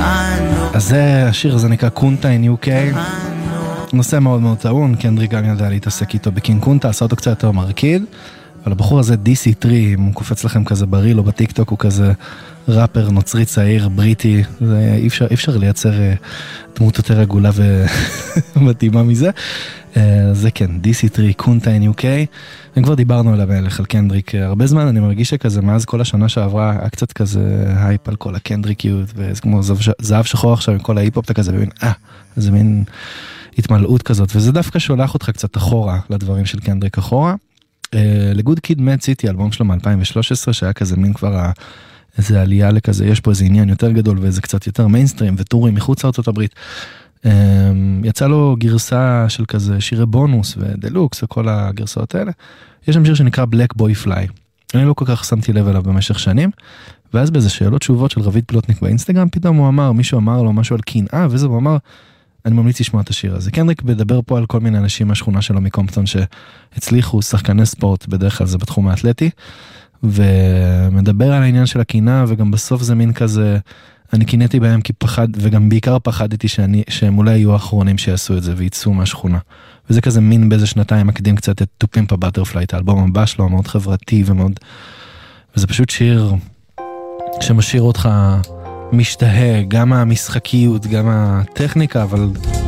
אז זה, השיר הזה נקרא קונטה in UK, נושא מאוד מאוד טעון, קנדריק גם ידע להתעסק איתו בקינג קונטה, עשה אותו קצת יותר מרקיד, אבל הבחור הזה DC3, אם הוא קופץ לכם כזה בריל או בטיקטוק, הוא כזה ראפר נוצרי צעיר, בריטי, אי אפשר לייצר דמות יותר עגולה ומתאימה מזה. זה כן, DC3, קונטה in UK, וכבר דיברנו עליו על קנדריק הרבה זמן, אני מרגיש שכזה מאז כל השנה שעברה, היה קצת כזה הייפ על כל הקנדריקיות, וזה כמו זהב שחור עכשיו עם כל ההיפ-הופ, אתה כזה מבין, זה מין התמלאות כזאת, וזה דווקא שולח אותך קצת אחורה, לדברים של קנדריק אחורה. לגוד קיד מד סיטי, אלבום שלו מ-2013, שהיה כזה מין כבר איזה עלייה לכזה, יש פה איזה עניין יותר גדול, ואיזה קצת יותר מיינסטרים, וטורים מחוץ לארצות הברית. יצא לו גרסה של כזה שירי בונוס ודלוקס וכל הגרסאות האלה. יש שם שיר שנקרא Black Boy Fly. אני לא כל כך שמתי לב אליו במשך שנים, ואז באיזה שאלות תשובות של רביד פלוטניק באינסטגרם, פתאום הוא אמר, מישהו אמר לו משהו על קנאה, וזה הוא אמר, אני ממליץ לשמוע את השיר הזה. קנדריק מדבר פה על כל מיני אנשים מהשכונה שלו מקומפטון שהצליחו, שחקני ספורט, בדרך כלל זה בתחום האתלטי, ומדבר על העניין של הקנאה, וגם בסוף זה מין כזה, אני קינאתי בהם כי פחד, וגם בעיקר פחדתי שהם אולי יהיו האחרונים שיעשו את זה ויצאו מהשכונה. וזה כזה מין באיזה שנתיים מקדים קצת את To Pimp a Butterfly, את האלבום הבא שלו, מאוד חברתי ומאוד, וזה פשוט שיר שמשאיר אותך משתהה, גם המשחקיות, גם הטכניקה, אבל